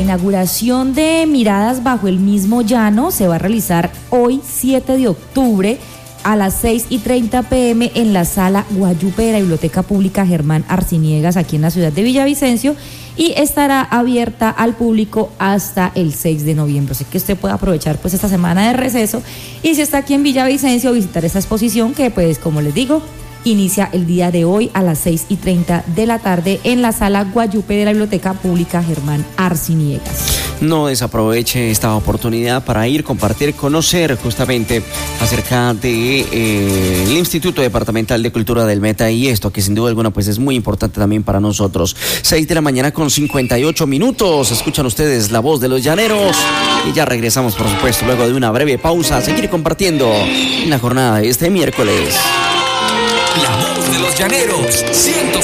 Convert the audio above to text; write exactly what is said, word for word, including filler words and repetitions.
inauguración de Miradas bajo el mismo llano se va a realizar hoy, siete de octubre, a las seis y treinta pm en la Sala Guayupe de la Biblioteca Pública Germán Arciniegas, aquí en la ciudad de Villavicencio, y estará abierta al público hasta el seis de noviembre. Así que usted puede aprovechar pues esta semana de receso, y si está aquí en Villavicencio, visitar esta exposición que, pues, como les digo, inicia el día de hoy a las seis y treinta de la tarde en la Sala Guayupe de la Biblioteca Pública Germán Arciniegas. No desaproveche esta oportunidad para ir, compartir, conocer justamente acerca de eh, el Instituto Departamental de Cultura del Meta, y esto que sin duda alguna pues es muy importante también para nosotros. Seis de la mañana con cincuenta y ocho minutos. Escuchan ustedes La Voz de los Llaneros y ya regresamos, por supuesto, luego de una breve pausa a seguir compartiendo en la jornada de este miércoles. La Voz de los Llaneros, ciento